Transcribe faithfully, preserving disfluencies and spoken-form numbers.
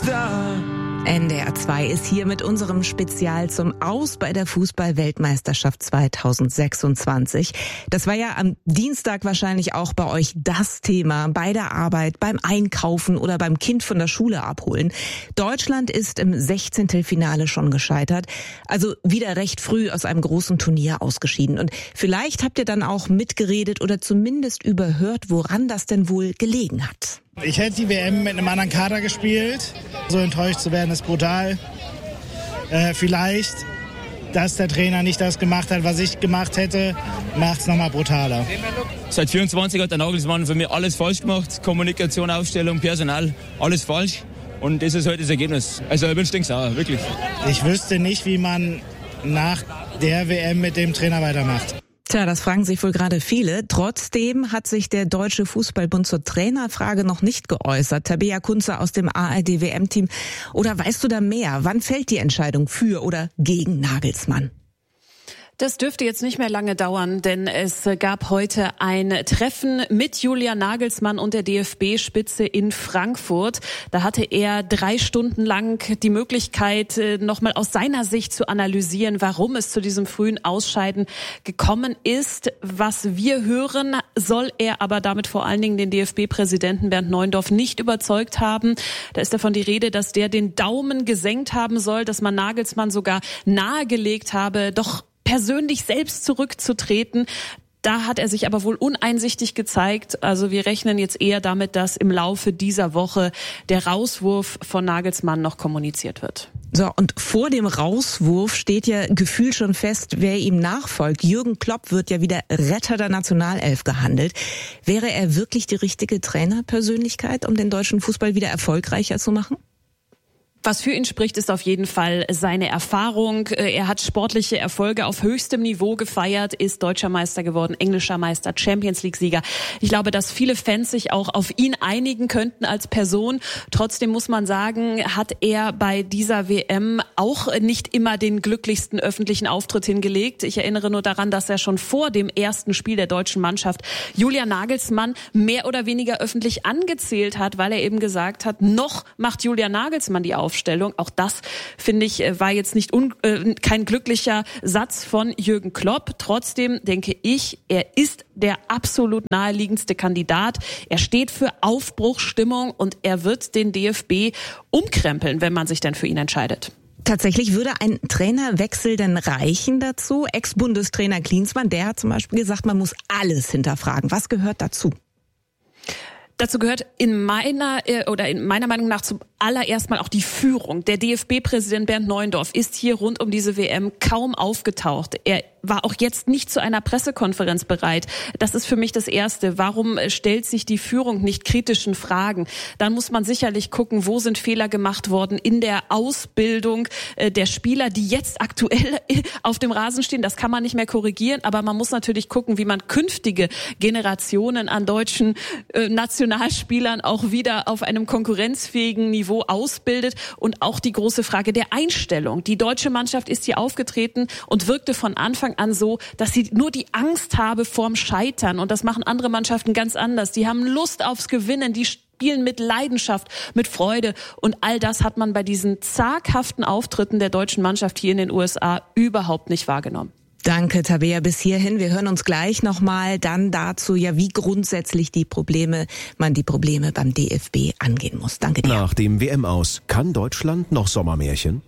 N D R zwei ist hier mit unserem Spezial zum Aus bei der Fußball-Weltmeisterschaft zweitausendsechsundzwanzig. Das war ja am Dienstag wahrscheinlich auch bei euch das Thema bei der Arbeit, beim Einkaufen oder beim Kind von der Schule abholen. Deutschland ist im Sechzehntelfinale schon gescheitert, also wieder recht früh aus einem großen Turnier ausgeschieden. Und vielleicht habt ihr dann auch mitgeredet oder zumindest überhört, woran das denn wohl gelegen hat. Ich hätte die W M mit einem anderen Kader gespielt. So enttäuscht zu werden ist brutal. Äh, vielleicht, dass der Trainer nicht das gemacht hat, was ich gemacht hätte, macht es nochmal brutaler. Seit vierundzwanzig hat der Nagelsmann für mich alles falsch gemacht. Kommunikation, Aufstellung, Personal, alles falsch. Und das ist heute das Ergebnis. Also ich bin stinksauer, wirklich. Ich wüsste nicht, wie man nach der W M mit dem Trainer weitermacht. Tja, das fragen sich wohl gerade viele. Trotzdem hat sich der Deutsche Fußballbund zur Trainerfrage noch nicht geäußert. Tabea Kunze aus dem A R D-W M-Team. Oder weißt du da mehr? Wann fällt die Entscheidung für oder gegen Nagelsmann? Das dürfte jetzt nicht mehr lange dauern, denn es gab heute ein Treffen mit Julian Nagelsmann und der D F B-Spitze in Frankfurt. Da hatte er drei Stunden lang die Möglichkeit, nochmal aus seiner Sicht zu analysieren, warum es zu diesem frühen Ausscheiden gekommen ist. Was wir hören, soll er aber damit vor allen Dingen den D F B-Präsidenten Bernd Neuendorf nicht überzeugt haben. Da ist davon die Rede, dass der den Daumen gesenkt haben soll, dass man Nagelsmann sogar nahegelegt habe, doch persönlich selbst zurückzutreten. Da hat er sich aber wohl uneinsichtig gezeigt. Also wir rechnen jetzt eher damit, dass im Laufe dieser Woche der Rauswurf von Nagelsmann noch kommuniziert wird. So, und vor dem Rauswurf steht ja gefühlt schon fest, wer ihm nachfolgt. Jürgen Klopp wird ja wieder Retter der Nationalelf gehandelt. Wäre er wirklich die richtige Trainerpersönlichkeit, um den deutschen Fußball wieder erfolgreicher zu machen? Was für ihn spricht, ist auf jeden Fall seine Erfahrung. Er hat sportliche Erfolge auf höchstem Niveau gefeiert, ist deutscher Meister geworden, englischer Meister, Champions-League-Sieger. Ich glaube, dass viele Fans sich auch auf ihn einigen könnten als Person. Trotzdem muss man sagen, hat er bei dieser W M auch nicht immer den glücklichsten öffentlichen Auftritt hingelegt. Ich erinnere nur daran, dass er schon vor dem ersten Spiel der deutschen Mannschaft Julian Nagelsmann mehr oder weniger öffentlich angezählt hat, weil er eben gesagt hat, noch macht Julian Nagelsmann die Aufstellung. Auch das, finde ich, war jetzt nicht un, äh, kein glücklicher Satz von Jürgen Klopp. Trotzdem denke ich, er ist der absolut naheliegendste Kandidat. Er steht für Aufbruchsstimmung und er wird den D F B umkrempeln, wenn man sich denn für ihn entscheidet. Tatsächlich würde ein Trainerwechsel denn reichen dazu? Ex-Bundestrainer Klinsmann, der hat zum Beispiel gesagt, man muss alles hinterfragen. Was gehört dazu? Dazu gehört in meiner oder in meiner Meinung nach zuallererst mal auch die Führung. Der D F B-Präsident Bernd Neuendorf ist hier rund um diese W M kaum aufgetaucht. Er war auch jetzt nicht zu einer Pressekonferenz bereit. Das ist für mich das Erste. Warum stellt sich die Führung nicht kritischen Fragen? Dann muss man sicherlich gucken, wo sind Fehler gemacht worden in der Ausbildung der Spieler, die jetzt aktuell auf dem Rasen stehen. Das kann man nicht mehr korrigieren, aber man muss natürlich gucken, wie man künftige Generationen an deutschen äh, Nationalspielern auch wieder auf einem konkurrenzfähigen Niveau ausbildet. Und auch die große Frage der Einstellung. Die deutsche Mannschaft ist hier aufgetreten und wirkte von Anfang an so, dass sie nur die Angst habe vorm Scheitern. Und das machen andere Mannschaften ganz anders. Die haben Lust aufs Gewinnen, die spielen mit Leidenschaft, mit Freude. Und all das hat man bei diesen zaghaften Auftritten der deutschen Mannschaft hier in den U S A überhaupt nicht wahrgenommen. Danke, Tabea, bis hierhin. Wir hören uns gleich nochmal dann dazu, ja, wie grundsätzlich die Probleme, man die Probleme beim D F B angehen muss. Danke dir. Nach dem W M-Aus kann Deutschland noch Sommermärchen?